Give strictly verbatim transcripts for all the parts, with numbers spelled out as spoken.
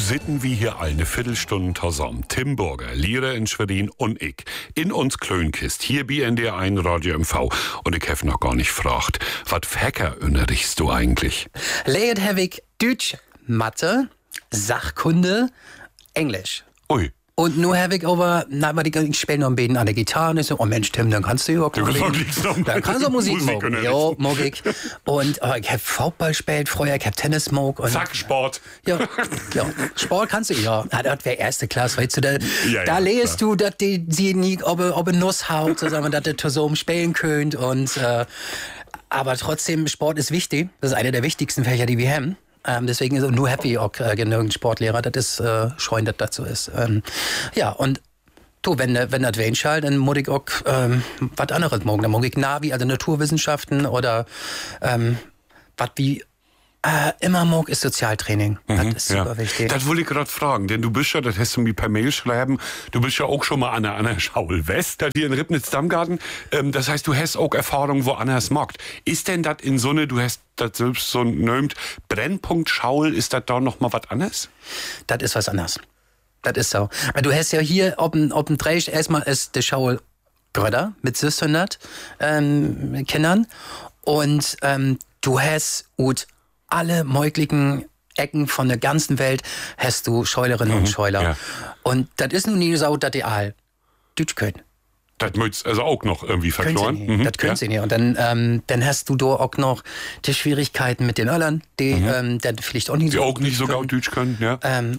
sitten wir hier eine Viertelstunde zusammen. Tim Burger, Lehrer in Schwerin und ich. In uns Klönkist, hier bei N D R eins Radio M V. Und ich habe noch gar nicht gefragt, was für Hacker unterrichtst du eigentlich? Lehrt habe ich Deutsch, Mathe, Sachkunde, Englisch. Ui. Und nur habe ich aber, na, aber ich spiele noch ein bisschen an der Gitarre und so, oh Mensch, Tim, dann kannst du ja auch dann kannst du auch Musik machen. Ja, mag ich. Und äh, ich habe Fußball gespielt früher, ich habe Tennis gemacht. Zack, Sport. Ja, ja, Sport kannst du, ja. ja das wäre erste Klasse, weißt du, da, ja, da ja, lest du, dass die, sie nie, ob er, ob er Nuss haut, zusammen, dass ihr zusammen spielen könnt und, äh, aber trotzdem, Sport ist wichtig. Das ist einer der wichtigsten Fächer, die wir haben. Ähm, deswegen ist nur happy auch äh, genügend Sportlehrer, das ist äh, scheuen, dass das so ist. Ähm, ja, und du, wenn, wenn das wen schallt, dann muss ich auch ähm, was anderes morgen. Dann mag ich Navi, also Naturwissenschaften oder ähm, was wie äh, immer mag, ist Sozialtraining. Mhm, das ist super ja. wichtig. Das wollte ich gerade fragen, denn du bist ja, das hast du mir per Mail schreiben, du bist ja auch schon mal an der, an der Schaul West, da hier in Ribnitz-Dammgarten. Ähm, das heißt, du hast auch Erfahrung woanders macht. Ist denn das in so eine, du hast das selbst so nömt, Brennpunkt Schaul, ist das da noch mal was anderes? Das ist was anderes. Das ist so. Weil du hast ja hier, ob ein, ob ein Dreieck, erstmal ist der Schaul Gröder mit sechshundert ähm, Kindern und ähm, du hast gut alle möglichen Ecken von der ganzen Welt hast du Scheulerinnen mhm, und Scheuler. Ja. Und das ist nun nie so, dass die all Deutsch können. Das müsst also auch noch irgendwie verloren. Mhm, das können ja. sie nicht. Und dann, ähm, dann hast du da auch noch die Schwierigkeiten mit den Öllern, die mhm. ähm, dann vielleicht auch nicht die so auch nicht so gut Deutsch können. Ja. Ähm,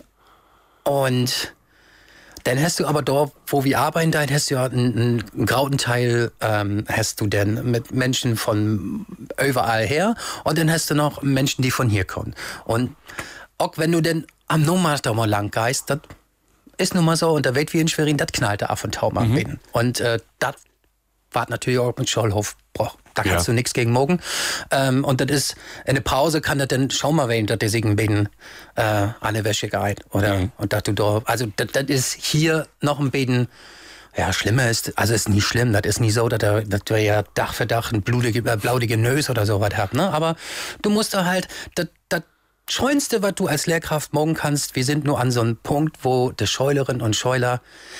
und dann hast du aber dort, wo wir arbeiten, da hast du ja einen, einen grauen Teil, ähm, hast du denn mit Menschen von überall her und dann hast du noch Menschen, die von hier kommen. Und auch wenn du denn am Nummer da mal lang gehst, das ist nun mal so, und da wird wie in Schwerin, das knallt da ab und tau mal mhm. Und äh, das war natürlich auch mit Schollhof. Da kannst ja. du nichts gegen morgen. Ähm, und das ist, in der Pause kann das dann schon mal werden, dass der sich ein bisschen äh, alle Wäsche geht. Oder, mhm. und dass du da, also das, das ist hier noch ein bisschen, ja, schlimmer ist, also ist nie schlimm, das ist nie so, dass du, dass du ja Dach für Dach ein blutige, äh, blautige Nös oder sowas habt, ne? Aber du musst da halt, das, das Schönste, was du als Lehrkraft morgen kannst, wir sind nur an so einem Punkt, wo die Scheulerin und Scheuler,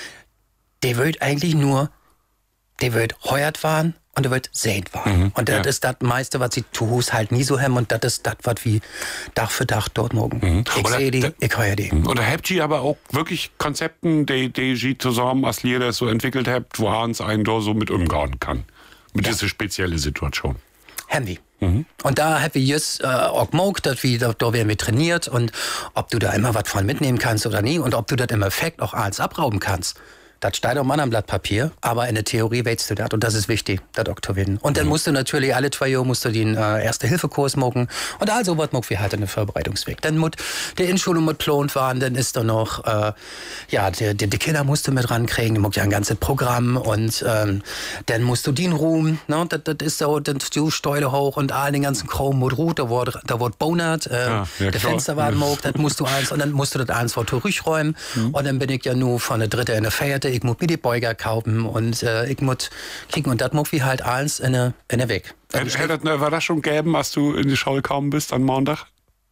der wird eigentlich nur, der wird heuert waren, und er wird sehend waren. Mhm, und das ja. ist das meiste, was sie tust, halt nie so haben. Und das ist das, was wie Dach für Dach dort morgen. Mhm. Ich sehe die, ich höre die. Oder habt ihr aber auch wirklich Konzepten, die, die ihr zusammen als Lehrer so entwickelt habt, wo Hans einen da so mit umgehen kann? Mit ja. dieser speziellen Situation. Haben wir. Mhm. Und da haben wir jetzt äh, auch gemacht, dass wir, da, da werden wir trainiert. Und ob du da immer was von mitnehmen kannst oder nie. Und ob du das im Effekt auch eins abrauben kannst. Das steht auf einem anderen Blatt Papier, aber in der Theorie weißt du das und das ist wichtig, das Doktorwissen. Und dann mhm. musst du natürlich alle zwei Jahre musst du den äh, Erste-Hilfe-Kurs machen und also was machen wir halt in den Vorbereitungsweg. Dann muss der Inschulung mit Plan waren, dann ist da noch, äh, ja, die, die, die Kinder musst du mit rankriegen, du musst ja ein ganzes Programm und ähm, dann musst du den Ruhm, ne, das, das ist so, dann du Steuer hoch und all den ganzen Kram mit Rut, da wird, da wird bonert, äh, ja, ja, der Fenster war mag, das musst du eins und dann musst du das eins vor zurückräumen mhm. und dann bin ich ja nur von der Dritte in der Vierte. Ich muss mir die Beuger kaufen und äh, ich muss kicken und das muss wie halt alles in der in der Weg. Hätte es eine Überraschung gegeben, als du in die Schule gekommen bist am Montag?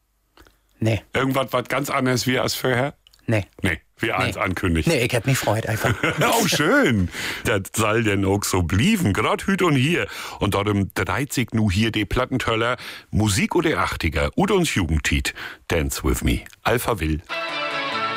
Nee. Irgendwas was ganz anderes wie als vorher? Nee. Nee, wie eins nee. ankündigt. Nee, ich hätte mich freut einfach. Oh, schön. Das soll denn auch so blieben, gerade hüt und hier. Und darum dreht sich nu hier die Plattentöller Musik oder achtziger und uns Jugendtit. Dance with me. Alpha Will.